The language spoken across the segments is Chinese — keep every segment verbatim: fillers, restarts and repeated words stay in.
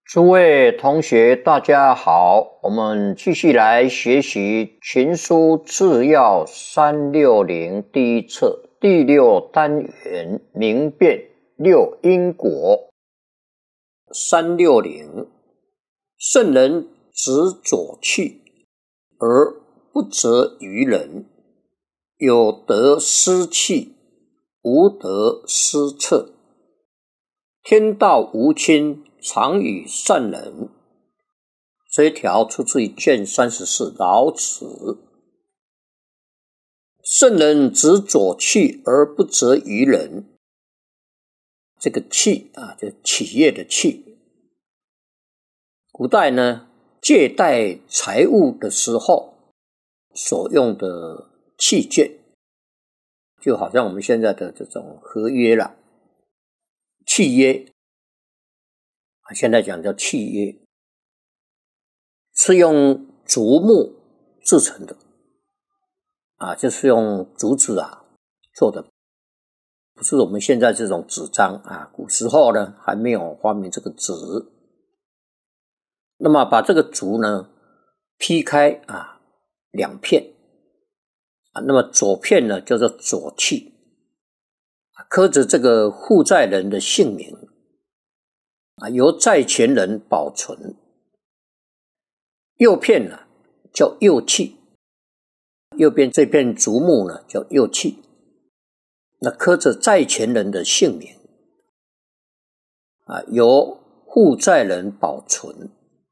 诸位同学，大家好，我们继续来学习《群书治要三六零》第一册第六单元明辨六因果。三六零，圣人执左契而不责于人，有得失契，无得失策。天道无亲，常与善人。这一条出自于卷三十四老子。圣人执左契而不责于人，这个契啊，就企业的契。古代呢，借贷财物的时候所用的契券，就好像我们现在的这种合约啦。契约，现在讲叫契约，是用竹木制成的啊，就是用竹子啊做的，不是我们现在这种纸张啊。古时候呢还没有发明这个纸，那么把这个竹呢劈开啊两片啊，那么左片呢叫做左契，刻着这个负债人的姓名啊，由债权人保存。右片呢叫右契，右边这片竹木呢叫右契，那刻着债权人的姓名啊，由负债人保存。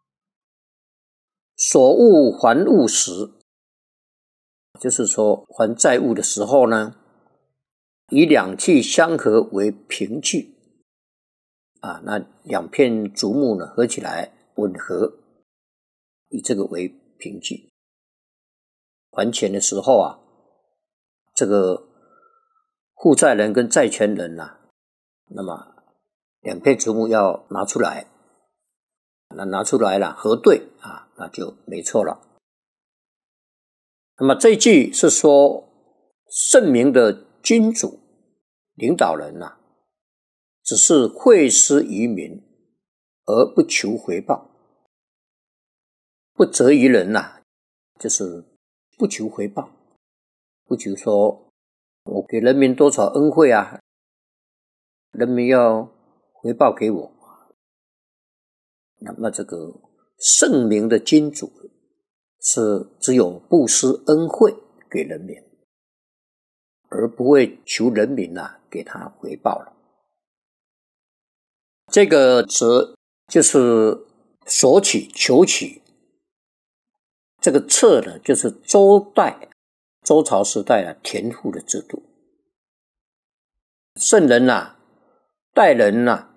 所物还物时，就是说还债务的时候呢，以两契相合为平契啊，那两片竹木呢合起来吻合，以这个为平契。还钱的时候啊，这个负债人跟债权人啊，那么两片竹木要拿出来，那拿出来了核对啊，那就没错了。那么这一句是说，圣明的君主领导人啊，只是惠施于民而不求回报，不责于人啊，就是不求回报，不求说我给人民多少恩惠啊，人民要回报给我。那么这个圣明的君主是只有布施恩惠给人民，而不会求人民啊给他回报了。这个则就是索取求取，这个策呢就是周代周朝时代啊田赋的制度。圣人啊待人啊